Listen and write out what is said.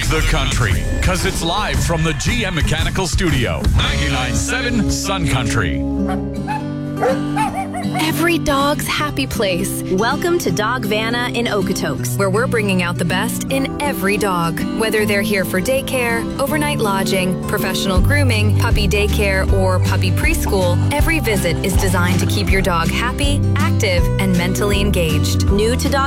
the country, because it's live from the GM Mechanical Studio. 99.7 Sun Country. Every dog's happy place. Welcome to Dog Vanna in Okotoks, where we're bringing out the best in every dog. Whether they're here for daycare, overnight lodging, professional grooming, puppy daycare, or puppy preschool, every visit is designed to keep your dog happy, active, and mentally engaged. New to Dog